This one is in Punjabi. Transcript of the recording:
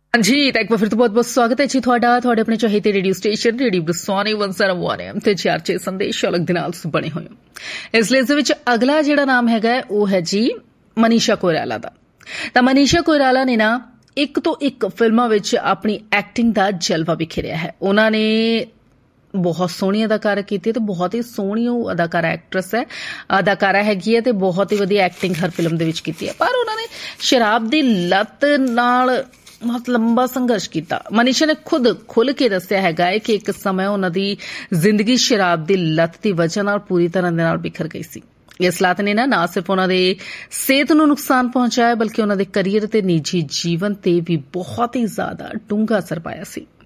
हाँ जी, तो एक बार फिर तो बहुत बहुत स्वागत है जी ਤੁਹਾਡੇ ਆਪਣੇ ਚਾਹੀਦੇ ਰੇਡੀਓ ਸਟੇਸ਼ਨ ਰੇਡੀਓ ਬਰਸਾਨੇ 101 ਤੇ ਚਾਰਚੇ ਸੰਦੇਸ਼ ਅਲੱਗ ਦੇ ਨਾਲ ਬਣੇ ਹੋਏ ਇਸ ਲਿਸਟ ਦੇ ਵਿੱਚ ਅਗਲਾ ਜਿਹੜਾ ਨਾਮ ਹੈਗਾ ਉਹ ਹੈ ਜੀ ਮਨੀਸ਼ਾ ਕੋਇਰਾਲਾ ਦਾ। ਤਾਂ ਮਨੀਸ਼ਾ ਕੋਇਰਾਲਾ ਨੇ ਨਾ ਇੱਕ ਤੋਂ ਇੱਕ ਫਿਲਮਾਂ ਵਿੱਚ ਆਪਣੀ ਐਕਟਿੰਗ ਦਾ ਜਲਵਾ ਬਿਖੇਰਿਆ ਹੈ। ਉਹਨਾਂ ਨੇ ਬਹੁਤ ਸੋਹਣੀ ਅਦਾਕਾਰਾ ਕੀਤੀ ਤੇ ਬਹੁਤ ਹੀ ਸੋਹਣੀ ਉਹ ਅਦਾਕਾਰਾ ਹੈਗੀ ਹੈ ਤੇ ਬਹੁਤ ਹੀ ਵਧੀਆ ਐਕਟਿੰਗ ਹਰ ਫਿਲਮ ਦੇ ਵਿੱਚ ਕੀਤੀ ਹੈ। ਪਰ ਉਹਨਾਂ ਨੇ ਸ਼ਰਾਬ ਦੀ ਲੱਤ ਨਾਲ बहुत लंबा संघर्ष किया। मनीषा ने खुद खुल के दस्सिया है कि एक समय उन्होंने जिंदगी शराब की लत की वजह नाल पूरी तरह बिखर गई सी। इस लत ने ना सिर्फ उन्होंने सेहत नूं नुकसान पहुंचाया बल्कि उन्होंने करियर ते निजी जीवन ते भी बहुत ही ज्यादा डूंगा असर पाया सी।